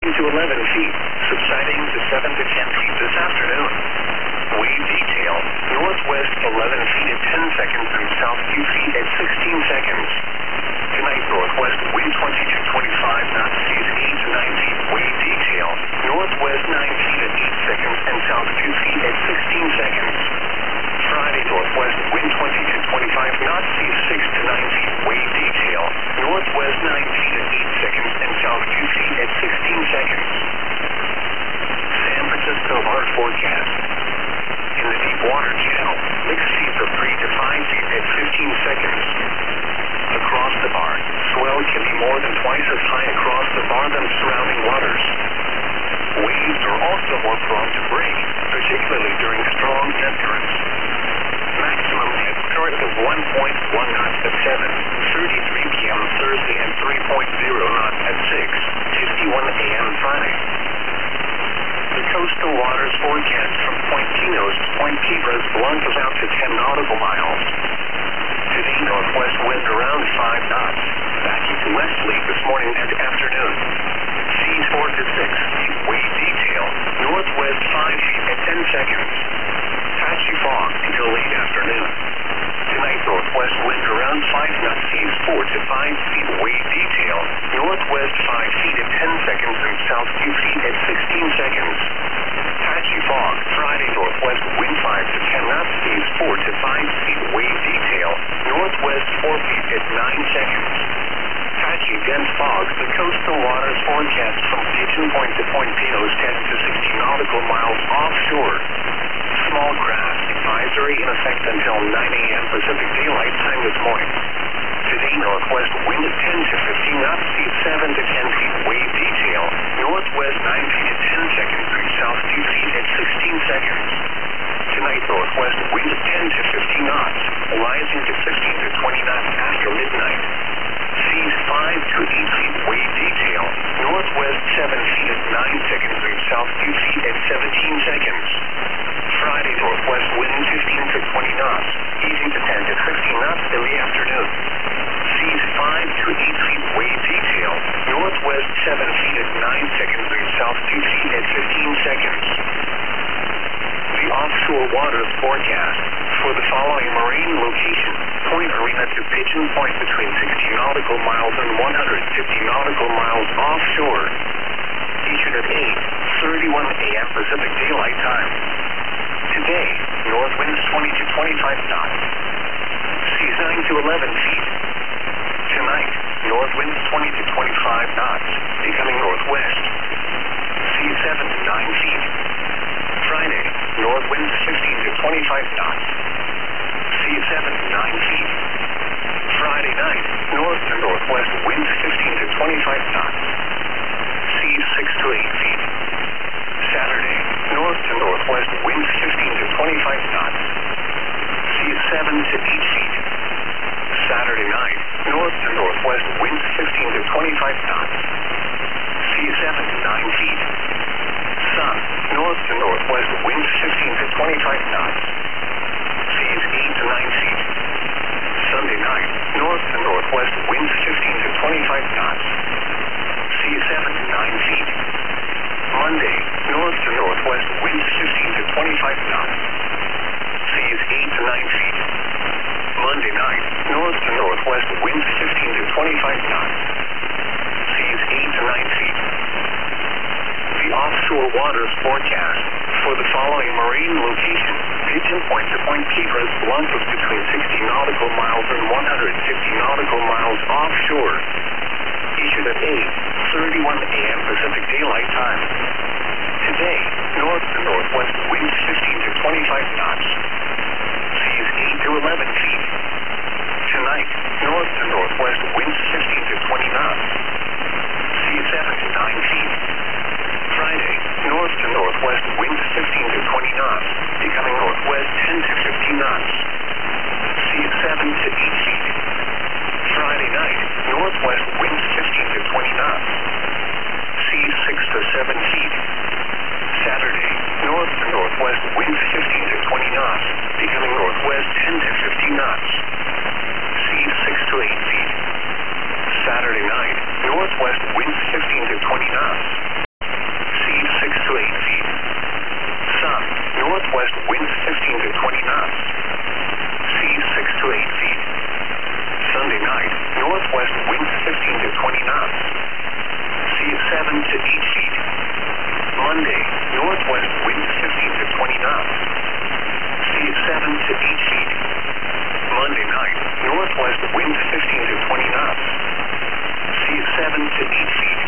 to 11 feet, subsiding to 7 to 10 feet this afternoon. Wave detail, northwest 11 feet at 10 seconds and south 2 feet at 16 seconds. Tonight, northwest wind 20 to 25 knots, seas 8 to 9 feet. Wave detail, northwest 9 feet at 8 seconds and south 2 feet at 16 seconds. Friday, northwest wind 20 to 25 knots, seas 6 to 9 feet. Wave detail, northwest 9 feet at 8 seconds and south 2 feet at 16 seconds. San Francisco hard forecast. In the deep water channel, mixed seas of 3 to 5 feet at 15 seconds. Across the bar, swell can be more than twice as high across the bar than surrounding waters. Waves are also more prone to break, particularly during strong net currents. Maximum head current of 1.1 knots at 7:33 p.m. Thursday and 3.0 knots at 6:51 a.m. Friday. The coastal waters forecast from Point Pinos to Point Piedras Blancas out to 10 nautical miles. Today, northwest wind around 5 knots, backing to westerly this morning and afternoon. Seas 4 to 6 feet. Wave detail, northwest 5 feet at 10 seconds. Patchy fog until late afternoon. Tonight, northwest wind around 5 knots, seas 4 to 5 feet. Wave detail, northwest 5 feet at 10 seconds and south 2 feet at 16 seconds. Patchy fog. Friday, northwest wind 5 to 10 knots, seas 4 to 5 feet. Wave detail, northwest 4 feet at 9 seconds. Patchy dense fog. The coastal waters forecast from Pigeon Point to Point Pinos 10 to 16 nautical miles offshore. Small craft advisory in effect until 9 a.m. Pacific Daylight Time this morning. Today, northwest wind 10 to 15 knots, seas 7 to 10 feet. Wave detail, northwest 9 feet at 10 seconds and south 2 feet at 16 seconds. Tonight, northwest wind 10 to 15 knots, rising to 15 to 20 knots after midnight. Seas 5 to 8 feet. Wave detail, northwest 7 feet at 9 seconds and south 2 feet at 17 seconds. Friday, northwest wind 15 to 20 knots, easing to 10 to 15 knots in the afternoon. Seas 5 to 8 feet. Wave detail, northwest 7 feet at 9 seconds and south 2 feet at 15 seconds. The offshore waters forecast for the following marine location: Point Arena to Pigeon Point between 60 nautical miles and 150 nautical miles offshore. Issued at 8:31 a.m. Pacific Daylight Time. Today, north winds 20 to 25 knots. Seas 9 to 11 feet. Tonight, north winds 20 to 25 knots, becoming northwest. Seas 7 to 9 feet. Friday, north winds 15 to 25 knots. Seas 7 to 9 feet. Friday night, north to northwest winds 15 to 25 knots. Seas 6 to 8 feet. Saturday, north to northwest winds 15 to 25 knots. Seas 7 to 8 feet. Saturday night, north to northwest winds 15 to 25 knots. Seas 7 to 9 feet. Sun, north to northwest winds 15 to 25 knots. Seas 8 to 9 feet. Sunday night, north to northwest winds 15 to 25 knots. Seas 7 to 9 feet. Monday, north to northwest winds 15 to 25 knots. Seas 8 to 9 feet. Monday night, north to northwest winds 15 to 25 knots. Seas 8 to 9 feet. The offshore waters forecast for the following marine location: Pigeon Point to Point Piedras Blancas between 60 nautical miles and 150 nautical miles offshore. Issued at 8:31 a.m. Pacific Daylight Time. Today, north to northwest winds 15 to 25 knots. Seas 8 to 11 feet. Tonight, north to northwest winds 15 to 20 knots. Seas 7 to 9 feet. Friday, north to northwest winds 15 to 20 knots, becoming northwest 10 to 15 knots. Seas 7 to 8 feet. Friday night, northwest winds 15 to 20 knots. Seas 6 to 7 feet. Saturday, north to northwest winds 15 to 20 knots, becoming northwest 10 to 15 knots. Seas 6 to 8 feet. Saturday night, northwest winds 15 to 20 knots, to 8 feet. Monday, northwest winds 15 to 20 knots. Seas 7 to 8 feet. Monday night, northwest winds 15 to 20 knots. Seas 7 to 8 feet.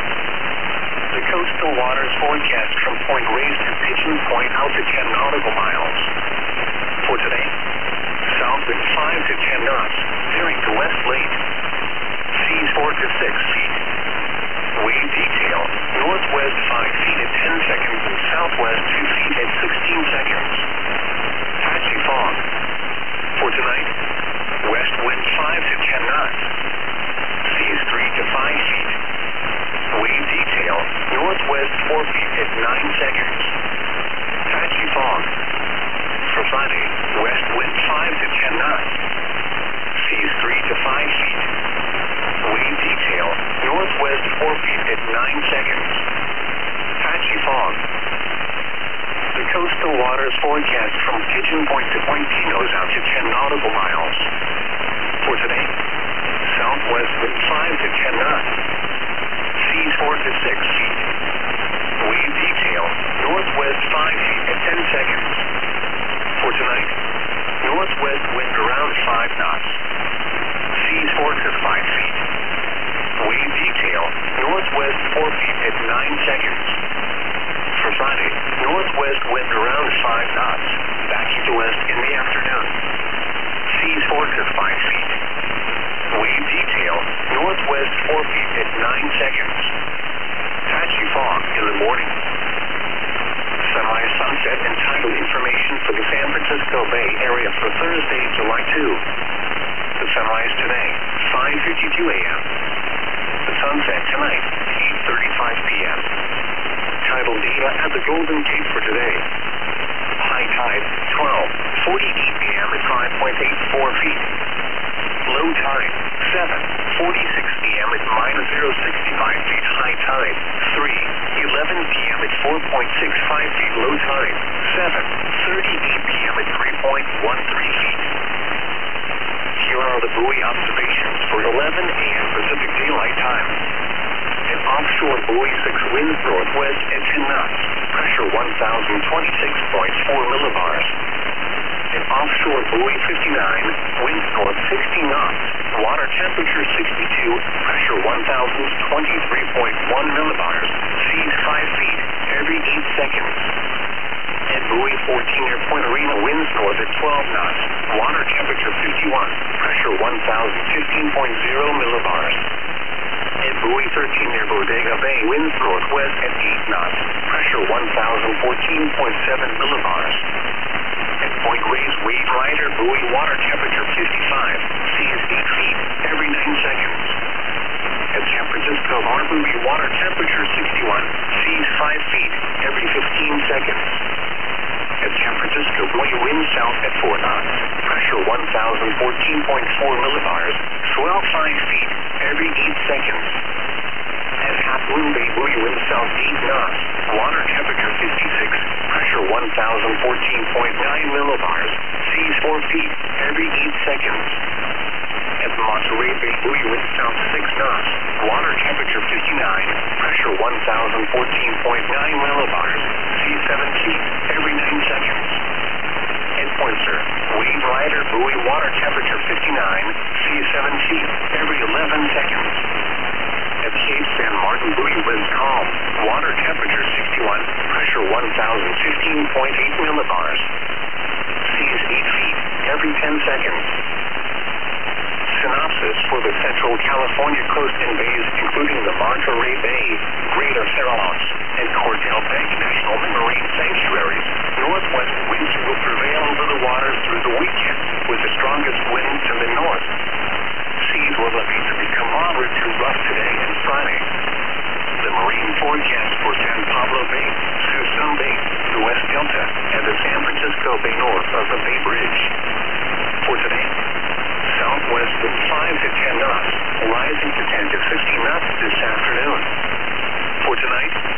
The coastal waters forecast from Point Reyes to Pigeon Point out to 10 nautical miles. For today, south wind 5 to 10 knots, veering to west late. Seas 4 to 6 feet. Wave detail, northwest 5 feet at 10 seconds and southwest 2 feet at 16 seconds. Patchy fog. For tonight, west wind 5 to 10 knots. Seas 3 to 5 feet. Wave detail, northwest 4 feet at 9 seconds. Patchy fog. For Friday, west wind 5 to 10 knots. Seas 3 to 5 feet. Wave detail, northwest 4 feet at 9 seconds. Patchy fog. The coastal waters forecast from Pigeon Point to Point Pinos out to 10 nautical miles. For today, southwest wind 5 to 10 knots. Seas 4 to 6 feet. Wave detail, northwest 5 feet at 10 seconds. For tonight, northwest wind around 5 knots. Seas 4 to 5 feet. Wave detail, northwest 4 feet at 9 seconds. For Friday, northwest wind around 5 knots, backing to west in the afternoon. Seas 4 to 5 feet. Wave detail, northwest 4 feet at 9 seconds. Patchy fog in the morning. Sunrise, sunset, and tidal information for the San Francisco Bay Area for Thursday, July 2. The sunrise today, 5:52 a.m. The sunset tonight, 8:35 p.m. Tidal data at the Golden Gate for today. High tide, 12:48 p.m. at 5.84 feet. Low tide, 7:46 p.m. at -0.65 feet. High tide, 3:11 p.m. at 4.65 feet. Low tide, 7:38 p.m. at 3.13 feet. Here are the buoy observations for 11 a.m. Pacific Daylight Time. An offshore buoy 6 winds northwest at 10 knots, pressure 1,026.4 millibars. An offshore buoy 59, winds north 60 knots, water temperature 62, pressure 1,023.1 millibars, seas 5 feet every 8 seconds. At buoy 14 near Point Arena, winds north at 12 knots, water temperature 51, pressure 1,015.0 millibars. At buoy 13 near Bodega Bay, winds northwest at 8 knots, pressure 1,014.7 millibars. At Point Reyes, wave rider, buoy water temperature 55, seas 8 feet every 9 seconds. At San Francisco Harbor, water temperature 61, seas 5 feet every 15 seconds. At San Francisco, buoy wind south at 4 knots, pressure 1,014.4 millibars, swell 5 feet every 8 seconds. At Half Moon Bay, buoy wind south 8 knots, water temperature 56, pressure 1,014.9 millibars, seas 4 feet every 8 seconds. At Monterey Bay, buoy wind south 6 knots, water temperature 59, pressure 1,014.9 millibars, seas 7 feet every 9 seconds. At Pointer, wave rider, buoy water temperature 59, seas 7 feet every 11 seconds. At Cape San Martin, buoy winds calm, water temperature 61, pressure 1,015.8 millibars, seas 8 feet every 10 seconds. Synopsis for the Central California coast and bays, including the Monterey Bay, Greater Farallons, and Cordell Bank National Marine Sanctuaries. Northwest winds will prevail over the waters through the weekend, with the strongest wind to the north. Seas will appear to become moderate to rough today and Friday. The marine forecast for San Pablo Bay, Suisun Bay, the West Delta, and the San Francisco Bay north of the Bay Bridge. For today, southwest wind 5 to 10 knots, rising to 10 to 15 knots this afternoon. For tonight,